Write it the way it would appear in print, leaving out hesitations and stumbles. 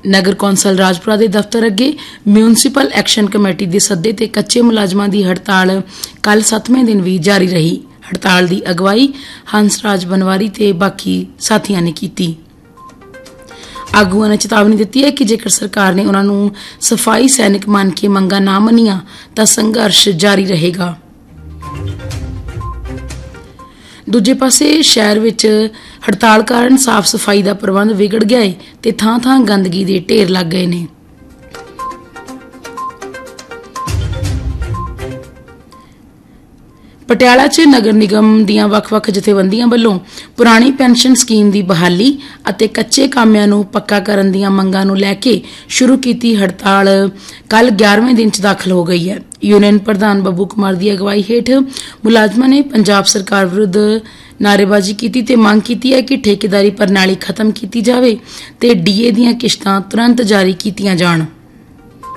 नगर council Rajpura के दफ्तर अगे म्यूनसिपल एक्शन कमेटी के सद्दे ते कच्चे मुलाजमां की हड़ताल कल 7वें दिन भी जारी रही। हड़ताल की अगवाई हंसराज बनवारी ते बाकी साथियों ने की। आगुआं ने चेतावनी दी है कि जेकर सरकार ने उन्होंने सफाई सैनिक मान के मंगा ना मनिया तो संघर्ष जारी रहेगा। दूजे पासे शहर विच हड़ताल कारण साफ सफाई का प्रबंध विगड़ गया है ते थां थां गंदगी के ढेर लग गए ने। पटियाला च नगर निगम दीआं वख-वख जथेबंदियां वल्लों पुरानी पेंशन स्कीम की बहाली अते कच्चे कामिਆਂ ਨੂੰ पक्का करन दीआं मंगां ਨੂੰ ਲੈ के शुरू की हड़ताल कल 11वें दिन च दाखिल हो गई है। यूनियन प्रधान बब्बू कुमार की अगवाई हेठ मुलाजमां ने पंजाब सरकार विरुद्ध नारेबाजी की ते मांग की है कि ठेकेदारी प्रणाली खत्म की जाए ते डीए दीआं किश्तां तुरंत जारी कीतियां जाण।